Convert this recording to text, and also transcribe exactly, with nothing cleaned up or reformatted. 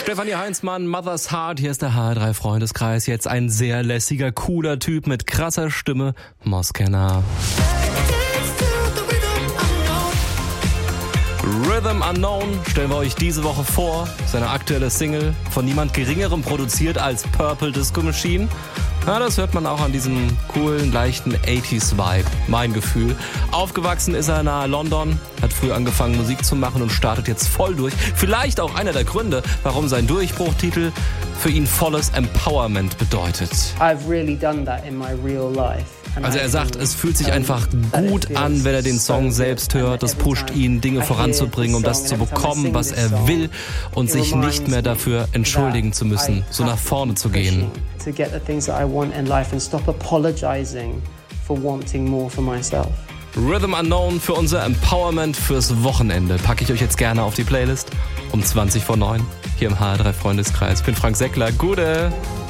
Stefanie Heinzmann, Mother's Heart, hier ist der H R drei Freundeskreis. Jetzt ein sehr lässiger, cooler Typ mit krasser Stimme, Moskenna. Rhythm Unknown stellen wir euch diese Woche vor. Seine aktuelle Single, von niemand Geringerem produziert als Purple Disco Machine. Ja, das hört man auch an diesem coolen, leichten achtziger-Vibe, mein Gefühl. Aufgewachsen ist er nahe London, hat früh angefangen Musik zu machen und startet jetzt voll durch. Vielleicht auch einer der Gründe, warum sein Durchbruchtitel für ihn volles Empowerment bedeutet. I've really done that in my real life. Also er sagt, es fühlt sich einfach gut an, wenn er den Song selbst hört. Das pusht ihn, Dinge voranzubringen, um das zu bekommen, was er will und sich nicht mehr dafür entschuldigen zu müssen, so nach vorne zu gehen. Rhythm Unknown für unser Empowerment fürs Wochenende packe ich euch jetzt gerne auf die Playlist um zwanzig vor neun hier im H R drei Freundeskreis. Ich bin Frank Seckler. Gute!